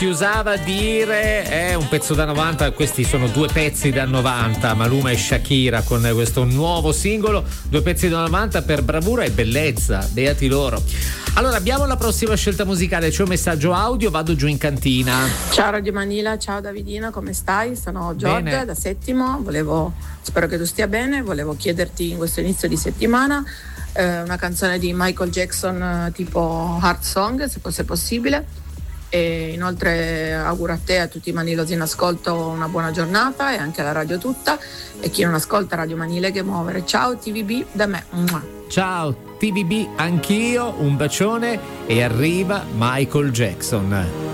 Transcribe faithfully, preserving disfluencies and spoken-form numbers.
Si usava dire è un pezzo da novanta, questi sono due pezzi da novanta, Maluma e Shakira con questo nuovo singolo, due pezzi da novanta per bravura e bellezza, beati loro. Allora abbiamo la prossima scelta musicale, c'è un messaggio audio, vado giù in cantina. Ciao Radio Manila, ciao Davidina, come stai? Sono Giorgia Bene. da Settimo, volevo, spero che tu stia bene, volevo chiederti in questo inizio di settimana eh, una canzone di Michael Jackson eh, tipo Heart Song, se fosse possibile. E inoltre auguro a te e a tutti i manilosi in ascolto una buona giornata e anche alla radio tutta, e chi non ascolta Radio Manile che muovere. Ciao T V B da me. Mua. Ciao T V B, anch'io, un bacione, e arriva Michael Jackson.